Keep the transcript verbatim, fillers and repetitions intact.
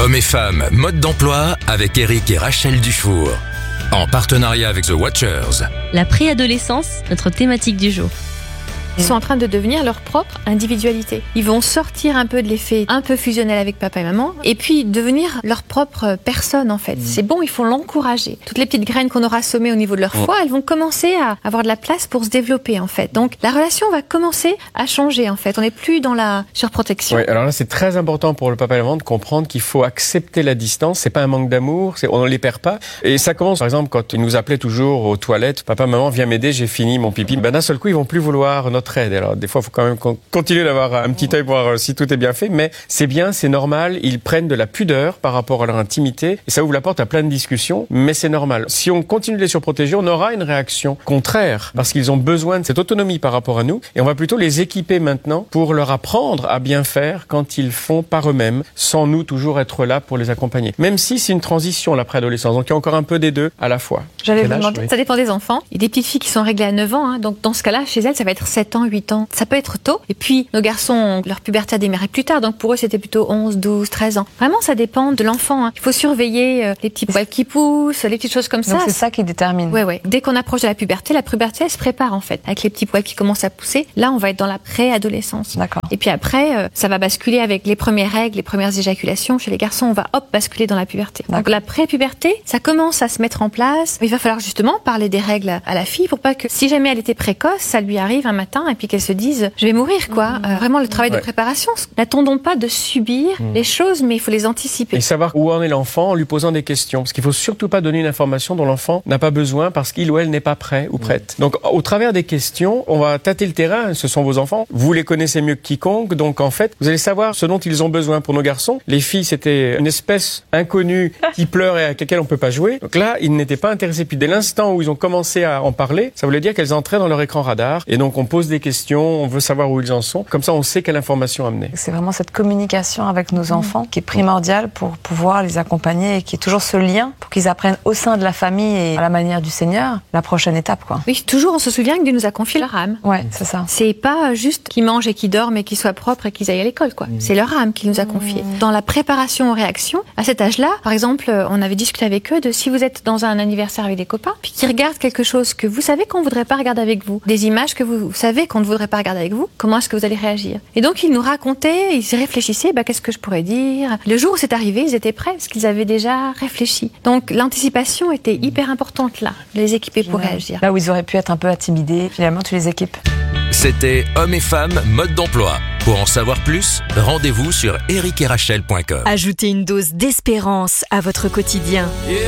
Hommes et femmes, mode d'emploi avec Eric et Rachel Dufour. En partenariat avec The Watchers. La préadolescence, notre thématique du jour. Ils sont en train de devenir leur propre individualité. Ils vont sortir un peu de l'effet un peu fusionnel avec papa et maman et puis devenir leur propre personne en fait. Mmh. C'est bon, il faut l'encourager. Toutes les petites graines qu'on aura semées au niveau de leur foi, mmh. elles vont commencer à avoir de la place pour se développer en fait. Donc la relation va commencer à changer en fait. On n'est plus dans la surprotection. Oui, alors là c'est très important pour le papa et la maman de comprendre qu'il faut accepter la distance. C'est pas un manque d'amour, c'est, on ne les perd pas. Et ça commence par exemple quand ils nous appelaient toujours aux toilettes. Papa, maman, viens m'aider, j'ai fini mon pipi. Ben d'un seul coup ils vont plus vouloir notre aide. Alors des fois, il faut quand même continuer d'avoir un petit œil pour voir si tout est bien fait, mais c'est bien, c'est normal. Ils prennent de la pudeur par rapport à leur intimité et ça ouvre la porte à plein de discussions, mais c'est normal. Si on continue de les surprotéger, on aura une réaction contraire parce qu'ils ont besoin de cette autonomie par rapport à nous et on va plutôt les équiper maintenant pour leur apprendre à bien faire quand ils font par eux-mêmes, sans nous toujours être là pour les accompagner. Même si c'est une transition, la préadolescence, donc il y a encore un peu des deux à la fois. J'allais vous demander, oui. Ça dépend des enfants. Il y a des petites filles qui sont réglées à neuf ans, hein, donc dans ce cas-là, chez elles, ça va être sept ans, huit ans. Ça peut être tôt. Et puis, nos garçons, leur puberté a démarré plus tard. Donc, pour eux, c'était plutôt onze, douze, treize ans. Vraiment, ça dépend de l'enfant. Hein. Il faut surveiller euh, les petits poils qui poussent, les petites choses comme ça. Donc, c'est ça qui détermine. Ouais, ouais. Dès qu'on approche de la puberté, la puberté, elle se prépare, en fait. Avec les petits poils qui commencent à pousser. Là, on va être dans la préadolescence. D'accord. Et puis après, euh, ça va basculer avec les premières règles, les premières éjaculations. Chez les garçons, on va, hop, basculer dans la puberté. D'accord. Donc, la prépuberté, ça commence à se mettre en place. Il va falloir justement parler des règles à la fille pour pas que, si jamais elle était précoce, ça lui arrive un matin et puis qu'elle se dise, je vais mourir, quoi. Mmh. Euh, vraiment le travail ouais. de préparation. N'attendons pas de subir mmh. les choses, mais il faut les anticiper. Et savoir où en est l'enfant en lui posant des questions. Parce qu'il faut surtout pas donner une information dont l'enfant n'a pas besoin parce qu'il ou elle n'est pas prêt ou prête. Mmh. Donc, au travers des questions, on va tâter le terrain. Ce sont vos enfants. Vous les connaissez mieux que quiconque. Donc, en fait, vous allez savoir ce dont ils ont besoin. Pour nos garçons, les filles, c'était une espèce inconnue qui pleure et à laquelle on peut pas jouer. Donc là, ils n'étaient pas intéressés. Puis dès l'instant où ils ont commencé à en parler, ça voulait dire qu'elles entraient dans leur écran radar. Et donc, on pose des questions, on veut savoir où ils en sont. Comme ça, on sait quelle information amener. C'est vraiment cette communication avec nos enfants qui est primordiale pour pouvoir les accompagner et qui est toujours ce lien pour qu'ils apprennent au sein de la famille et à la manière du Seigneur la prochaine étape, quoi. Oui, toujours on se souvient que Dieu nous a confié leur âme. Ouais, c'est ça. C'est pas juste qu'ils mangent et qu'ils dorment et qu'ils soient propres et qu'ils aillent à l'école, quoi. Mmh. C'est leur âme qu'il nous a confiée. Mmh. Dans la préparation aux réactions, à cet âge-là, par exemple, on avait discuté avec eux de si vous êtes dans un anniversaire avec des copains, puis qu'ils regardent quelque chose que vous savez qu'on voudrait pas regarder avec vous, des images que vous savez qu'on ne voudrait pas regarder avec vous, comment est-ce que vous allez réagir? Et donc ils nous racontaient, ils réfléchissaient, bah, qu'est-ce que je pourrais dire? Le jour où c'est arrivé, ils étaient prêts parce qu'ils avaient déjà réfléchi. Donc l'anticipation était hyper importante là, de les équiper pour ouais. réagir. Là où ils auraient pu être un peu intimidés, finalement tu les équipes. C'était Hommes et femmes, mode d'emploi. Pour en savoir plus, rendez-vous sur eric et rachel point com. Ajoutez une dose d'espérance à votre quotidien.